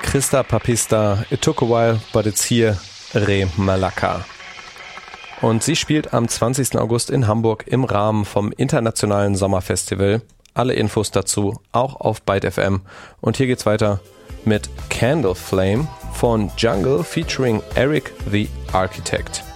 Christa Papista, It Took a While, but it's here, Re Malaka. Und sie spielt am 20. August in Hamburg im Rahmen vom Internationalen Sommerfestival. Alle Infos dazu auch auf Byte FM. Und hier geht's weiter mit Candle Flame von Jungle featuring Eric the Architect.